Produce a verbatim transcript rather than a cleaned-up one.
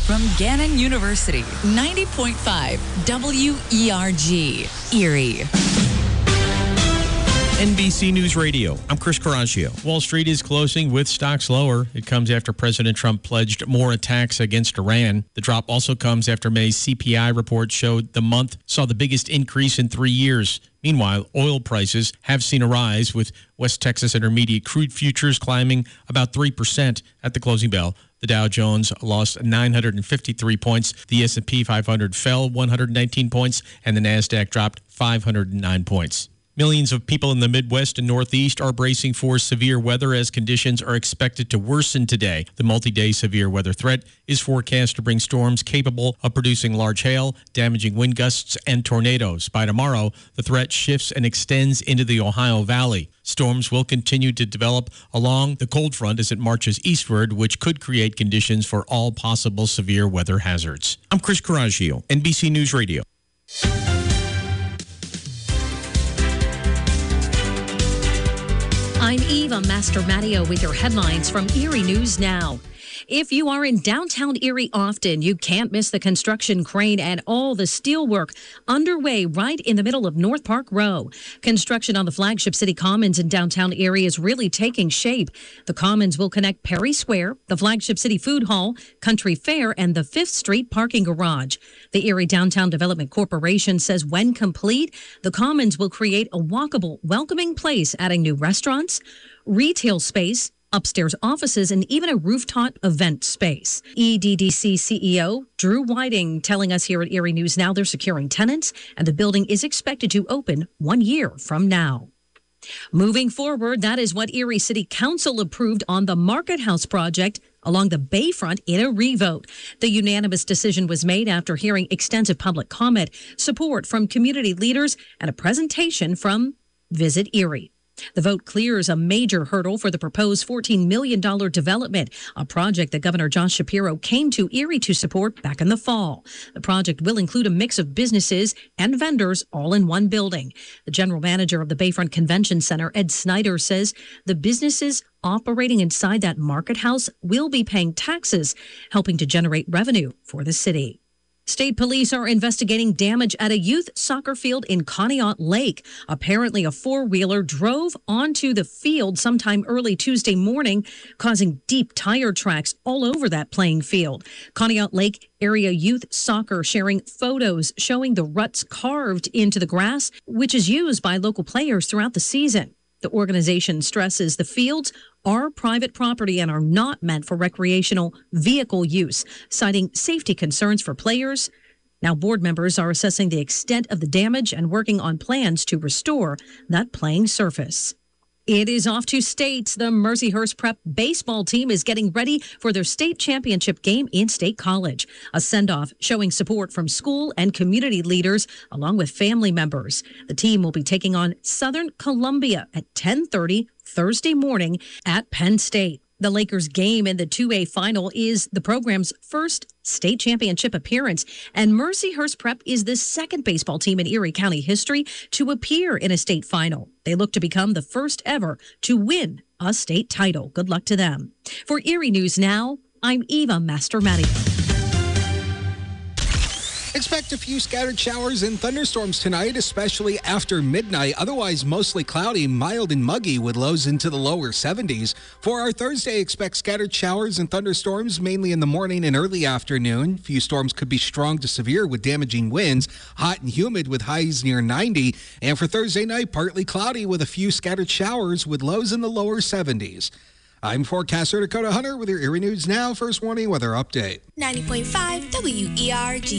from Gannon University, ninety point five W E R G, Erie. N B C News Radio. I'm Chris Coraggio. Wall Street is closing with stocks lower. It comes after President Trump pledged more attacks against Iran. The drop also comes after May's C P I report showed the month saw the biggest increase in three years. Meanwhile, oil prices have seen a rise, with West Texas Intermediate crude futures climbing about three percent at the closing bell. The Dow Jones lost nine hundred fifty-three points. The S and P five hundred fell one hundred nineteen points, and the NASDAQ dropped five hundred nine points. Millions of people in the Midwest and Northeast are bracing for severe weather as conditions are expected to worsen today. The multi-day severe weather threat is forecast to bring storms capable of producing large hail, damaging wind gusts, and tornadoes. By tomorrow, the threat shifts and extends into the Ohio Valley. Storms will continue to develop along the cold front as it marches eastward, which could create conditions for all possible severe weather hazards. I'm Chris Coraggio, N B C News Radio. I'm Eva Mastromattio with your headlines from Erie News Now. If you are in downtown Erie often, you can't miss the construction crane and all the steelwork underway right in the middle of North Park Row. Construction on the flagship City Commons in downtown Erie is really taking shape. The Commons will connect Perry Square, the flagship City Food Hall, Country Fair, and the Fifth Street parking garage. The Erie Downtown Development Corporation says when complete, the Commons will create a walkable, welcoming place, adding new restaurants, retail space, upstairs offices, and even a rooftop event space. E D D C C E O Drew Whiting telling us here at Erie News Now they're securing tenants, and the building is expected to open one year from now. Moving forward, that is what Erie City Council approved on the Market House project along the Bayfront in a revote. The unanimous decision was made after hearing extensive public comment, support from community leaders, and a presentation from Visit Erie. The vote clears a major hurdle for the proposed fourteen million dollars development, a project that Governor Josh Shapiro came to Erie to support back in the fall. The project will include a mix of businesses and vendors all in one building. The general manager of the Bayfront Convention Center, Ed Snyder, says the businesses operating inside that market house will be paying taxes, helping to generate revenue for the city. State police are investigating damage at a youth soccer field in Conneaut Lake. Apparently, a four-wheeler drove onto the field sometime early Tuesday morning, causing deep tire tracks all over that playing field. Conneaut Lake area youth soccer sharing photos showing the ruts carved into the grass, which is used by local players throughout the season. The organization stresses the fields are private property and are not meant for recreational vehicle use, citing safety concerns for players. Now, board members are assessing the extent of the damage and working on plans to restore that playing surface. It is off to states. The Mercyhurst Prep baseball team is getting ready for their state championship game in State College. A send-off showing support from school and community leaders along with family members. The team will be taking on Southern Columbia at ten thirty Thursday morning at Penn State. The Lakers game in the two A final is the program's first state championship appearance, and Mercyhurst Prep is the second baseball team in Erie County history to appear in a state final. They look to become the first ever to win a state title. Good luck to them. For Erie News Now, I'm Eva Mastromattio. Expect a few scattered showers and thunderstorms tonight, especially after midnight. Otherwise, mostly cloudy, mild and muggy with lows into the lower seventies. For our Thursday, expect scattered showers and thunderstorms, mainly in the morning and early afternoon. Few storms could be strong to severe with damaging winds. Hot and humid with highs near ninety. And for Thursday night, partly cloudy with a few scattered showers with lows in the lower seventies. I'm forecaster Dakota Hunter with your Erie News Now First Warning Weather Update. ninety point five W E R G.